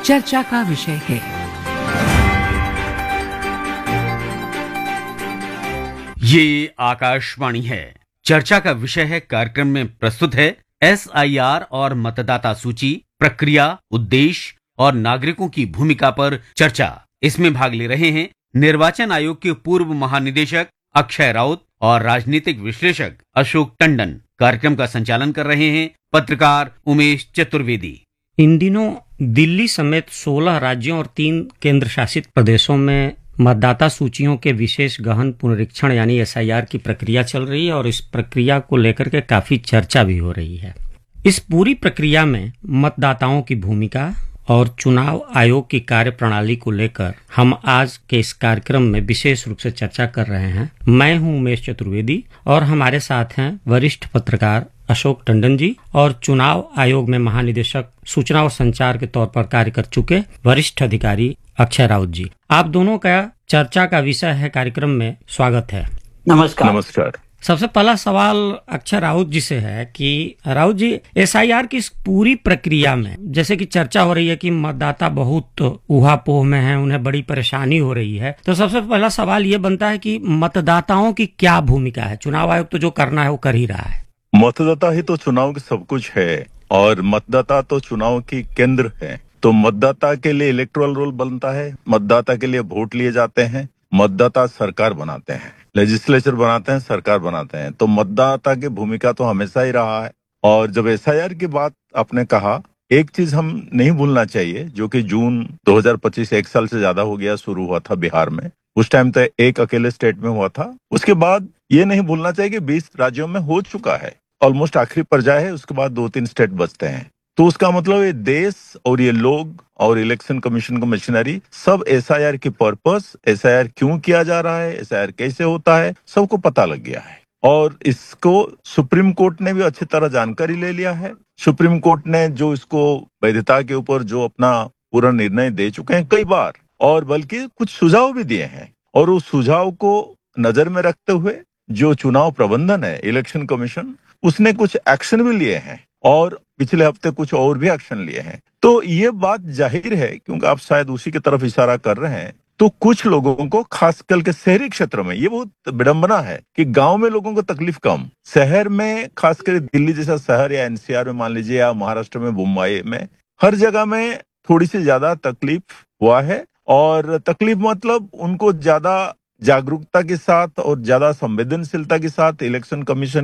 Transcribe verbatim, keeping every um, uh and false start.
चर्चा का विषय है। ये आकाशवाणी है। चर्चा का विषय है कार्यक्रम में प्रस्तुत है एस आई आर और मतदाता सूची, प्रक्रिया, उद्देश्य और नागरिकों की भूमिका पर चर्चा। इसमें भाग ले रहे हैं निर्वाचन आयोग के पूर्व महानिदेशक अक्षय राउत और राजनीतिक विश्लेषक अशोक टंडन। कार्यक्रम का संचालन कर रहे हैं पत्रकार उमेश चतुर्वेदी। इन दिनों दिल्ली समेत सोलह राज्यों और तीन केंद्र शासित प्रदेशों में मतदाता सूचियों के विशेष गहन पुनरीक्षण यानी एस आई आर की प्रक्रिया चल रही है और इस प्रक्रिया को लेकर के काफी चर्चा भी हो रही है। इस पूरी प्रक्रिया में मतदाताओं की भूमिका और चुनाव आयोग की कार्य प्रणाली को लेकर हम आज के इस कार्यक्रम में विशेष रूप से चर्चा कर रहे हैं। मैं हूं उमेश चतुर्वेदी और हमारे साथ हैं वरिष्ठ पत्रकार अशोक टंडन जी और चुनाव आयोग में महानिदेशक सूचना और संचार के तौर पर कार्य कर चुके वरिष्ठ अधिकारी अक्षय राउत जी। आप दोनों का चर्चा का विषय है कार्यक्रम में स्वागत है। नमस्कार। नमस्कार। सबसे पहला सवाल अक्षय राउत जी से है कि राउत जी, एस आई आर की इस पूरी प्रक्रिया में जैसे कि चर्चा हो रही है कि मतदाता बहुत ऊहापोह में है, उन्हें बड़ी परेशानी हो रही है, तो सबसे पहला सवाल ये बनता है कि मतदाताओं की क्या भूमिका है? चुनाव आयोग तो जो करना है वो कर ही रहा है। मतदाता ही तो चुनाव के सब कुछ है और मतदाता तो चुनाव की केंद्र है। तो मतदाता के लिए इलेक्टोरल रोल बनता है, मतदाता के लिए वोट लिए जाते हैं, मतदाता सरकार बनाते हैं, लेजिस्लेचर बनाते हैं, सरकार बनाते हैं। तो मतदाता की भूमिका तो हमेशा ही रहा है। और जब एस आई आर की बात आपने कहा, एक चीज हम नहीं भूलना चाहिए, जो कि जून दो हज़ार पच्चीस एक साल से ज्यादा हो गया शुरू हुआ था बिहार में। उस टाइम तो एक अकेले स्टेट में हुआ था। उसके बाद ये नहीं भूलना चाहिए कि बीस राज्यों में हो चुका है, ऑलमोस्ट आखिरी पर्याय है। उसके बाद दो तीन स्टेट बचते हैं। तो उसका मतलब ये देश और ये लोग और इलेक्शन कमीशन का मशीनरी सब एस आई आर की पर्पस, एस आई आर क्यों किया जा रहा है, एस आई आर कैसे होता है, सबको पता लग गया है। और इसको सुप्रीम कोर्ट ने भी अच्छी तरह जानकारी ले लिया है। सुप्रीम कोर्ट ने जो इसको वैधता के ऊपर जो अपना पूरा निर्णय दे चुके हैं कई बार, और बल्कि कुछ सुझाव भी दिए हैं। और उस सुझाव को नजर में रखते हुए जो चुनाव प्रबंधन है, इलेक्शन कमीशन, उसने कुछ एक्शन भी लिए हैं और पिछले हफ्ते कुछ और भी एक्शन लिए हैं। तो ये बात जाहिर है, क्योंकि आप शायद उसी की तरफ इशारा कर रहे हैं, तो कुछ लोगों को खासकर के शहरी क्षेत्र में ये बहुत विडंबना है कि गांव में लोगों को तकलीफ कम, शहर में खासकर दिल्ली जैसा शहर या एन सी आर में मान लीजिए, या महाराष्ट्र में मुंबई में, हर जगह में थोड़ी सी ज्यादा तकलीफ हुआ है। और तकलीफ मतलब उनको ज्यादा जागरूकता के साथ और ज्यादा संवेदनशीलता के साथ इलेक्शन कमीशन